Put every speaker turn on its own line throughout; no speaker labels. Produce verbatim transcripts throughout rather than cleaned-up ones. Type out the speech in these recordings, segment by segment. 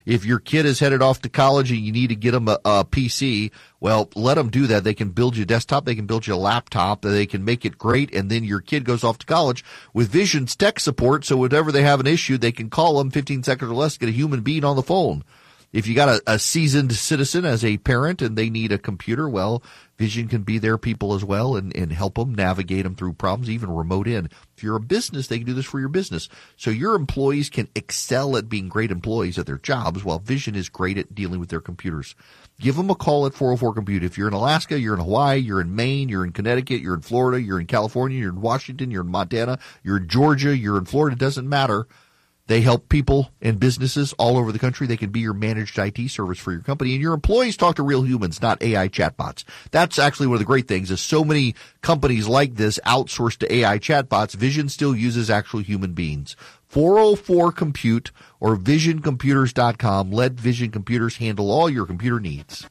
If your kid is headed off to college and you need to get them a, a P C, well, let them do that. They can build you a desktop. They can build you a laptop. They can make it great. And then your kid goes off to college with Vision's tech support. So whenever they have an issue, they can call them fifteen seconds or less, get a human being on the phone. If you got a, a seasoned citizen as a parent and they need a computer, well, Vision can be their people as well and, and help them navigate them through problems, even remote in. If you're a business, they can do this for your business. So your employees can excel at being great employees at their jobs while Vision is great at dealing with their computers. Give them a call at four oh four compute. If you're in Alaska, you're in Hawaii, you're in Maine, you're in Connecticut, you're in Florida, you're in California, you're in Washington, you're in Montana, you're in Georgia, you're in Florida, it doesn't matter. They help people and businesses all over the country. They can be your managed I T service for your company. And your employees talk to real humans, not A I chatbots. That's actually one of the great things is so many companies like this outsource to A I chatbots. Vision still uses actual human beings. four oh four compute or vision computers dot com. Let Vision Computers handle all your computer needs.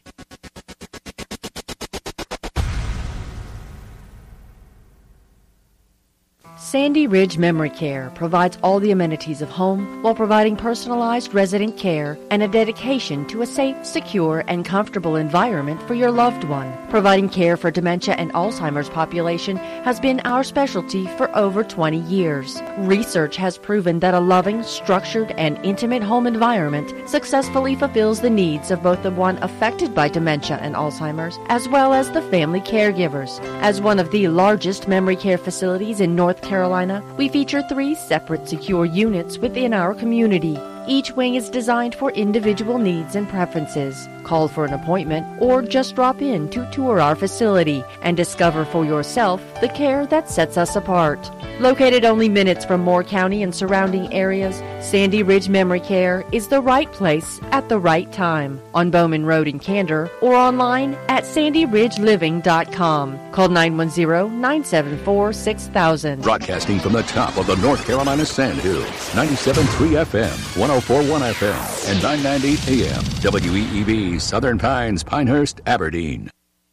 Sandy Ridge Memory Care provides all the amenities of home while providing personalized resident care and a dedication to a safe, secure, and comfortable environment for your loved one. Providing care for dementia and Alzheimer's population has been our specialty for over twenty years. Research has proven that a loving, structured, and intimate home environment successfully fulfills the needs of both the one affected by dementia and Alzheimer's as well as the family caregivers. As one of the largest memory care facilities in North Carolina, Carolina, we feature three separate secure units within our community. Each wing is designed for individual needs and preferences. Call for an appointment or just drop in to tour our facility and discover for yourself the care that sets us apart. Located only minutes from Moore County and surrounding areas, Sandy Ridge Memory Care is the right place at the right time on Bowman Road in Candor or online at sandy ridge living dot com. Call nine one zero, nine seven four, six thousand.
Broadcasting from the top of the North Carolina Sandhills, ninety-seven point three F M, one oh four point one F M, and nine ninety A M, W E E B, Southern Pines, Pinehurst, Aberdeen.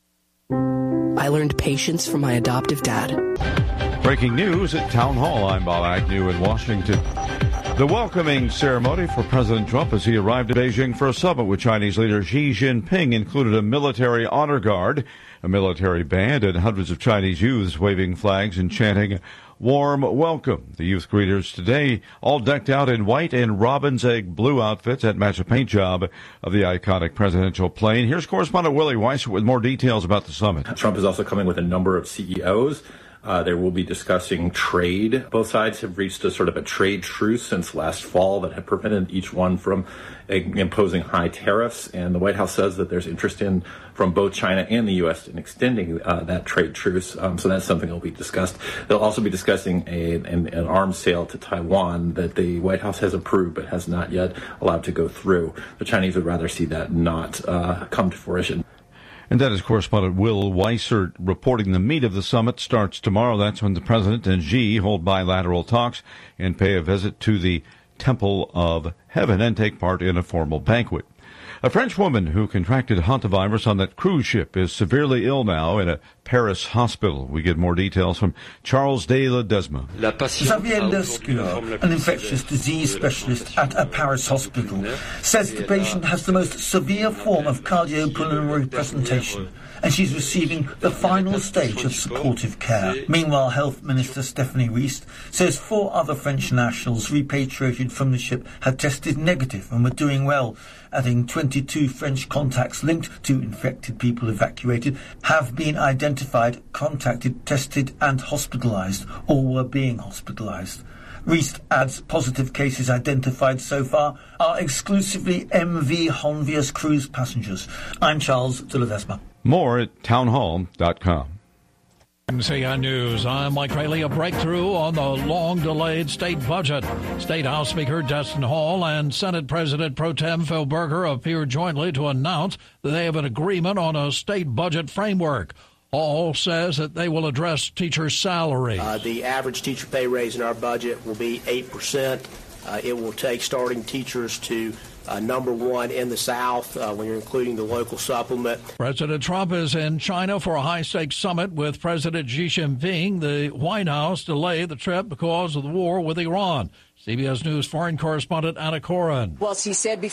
I learned patience from my adoptive dad.
Breaking news at Town Hall. I'm Bob Agnew in Washington. The welcoming ceremony for President Trump as he arrived at Beijing for a summit with Chinese leader Xi Jinping included a military honor guard, a military band, and hundreds of Chinese youths waving flags and chanting, "Warm welcome." The youth greeters today all decked out in white and robin's egg blue outfits that match a paint job of the iconic presidential plane. Here's correspondent Willie Weiss with more details about the summit.
Trump is also coming with a number of C E Os. Uh, they will be discussing trade. Both sides have reached a sort of a trade truce since last fall that had prevented each one from uh, imposing high tariffs. And the White House says that there's interest in from both China and the U S in extending uh, that trade truce. Um, so that's something that will be discussed. They'll also be discussing a, an, an arms sale to Taiwan that the White House has approved but has not yet allowed to go through. The Chinese would rather see that not uh, come to fruition.
And that is correspondent Will Weiser reporting. The meat of the summit starts tomorrow. That's when the president and Xi hold bilateral talks and pay a visit to the Temple of Heaven and take part in a formal banquet. A French woman who contracted hantavirus on that cruise ship is severely ill now in a Paris hospital. We get more details from Charles de Ledesma.
Xavier Lescure, an infectious disease specialist at a Paris hospital, says the patient has the most severe form of cardiopulmonary presentation, and she's receiving the final stage of supportive care. Meanwhile, Health Minister Stephanie Reist says four other French nationals repatriated from the ship had tested negative and were doing well, adding twenty-two French contacts linked to infected people evacuated have been identified, contacted, tested and hospitalized, or were being hospitalized. Reist adds positive cases identified so far are exclusively M V Honvius cruise passengers. I'm Charles de Ledesma.
More at townhall dot com.
C N News, I'm Mike Rayleigh. A breakthrough on the long-delayed state budget. State House Speaker Destin Hall and Senate President Pro Tem Phil Berger appeared jointly to announce that they have an agreement on a state budget framework. Hall says that they will address teacher salaries.
Uh, the average teacher pay raise in our budget will be eight percent. Uh, it will take starting teachers to Uh, number one in the South uh, when you're including the local supplement.
President Trump is in China for a high-stakes summit with President Xi Jinping. The White House delayed the trip because of the war with Iran. C B S News foreign correspondent Anna Coren.
Well, as he said before,